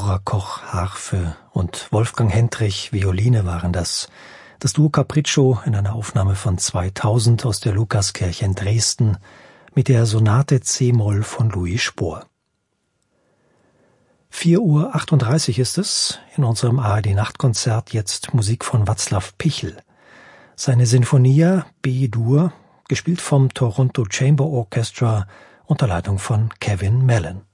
Nora Koch Harfe und Wolfgang Hendrich Violine waren das. Das Duo Capriccio in einer Aufnahme von 2000 aus der Lukaskirche in Dresden mit der Sonate C-Moll von Louis Spohr. 4:38 Uhr ist es. In unserem ARD-Nachtkonzert jetzt Musik von Václav Pichel. Seine Sinfonia B-Dur, gespielt vom Toronto Chamber Orchestra unter Leitung von Kevin Mellon.